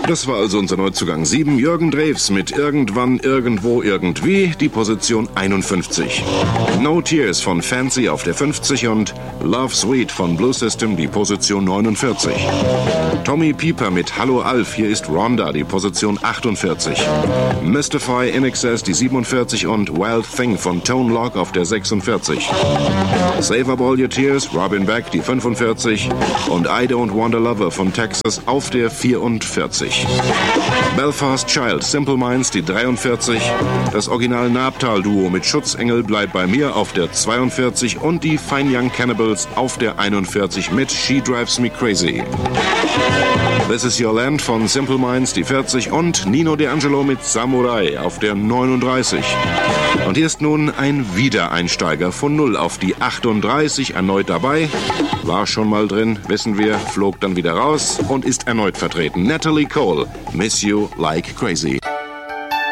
Das war also unser Neuzugang 7, Jürgen Drews mit Irgendwann, Irgendwo, Irgendwie, die Position 51. No Tears von Fancy auf der 50 und Love Sweet von Blue System, die Position 49. Tommy Pieper mit Hallo Alf, hier ist Rhonda, die Position 48. Mystify In Excess, die 47 und Wild Thing von Tone Loc auf der 46. Save Up All Your Tears, Robin Beck, die 45 und I Don't Want a Lover von Texas auf der 44. Belfast Child, Simple Minds, die 43. Das Original Nabtal-Duo mit Schutzengel bleibt bei mir auf der 42 und die Fine Young Cannibals auf der 41 mit She Drives Me Crazy. This Is Your Land von Simple Minds, die 40 und Nino D'Angelo mit Samurai auf der 39. Und hier ist nun ein Wiedereinsteiger von 0 auf die 38, erneut dabei. War schon mal drin, wissen wir, flog dann wieder raus und ist erneut vertreten. Natalie Cole, Miss You Like Crazy.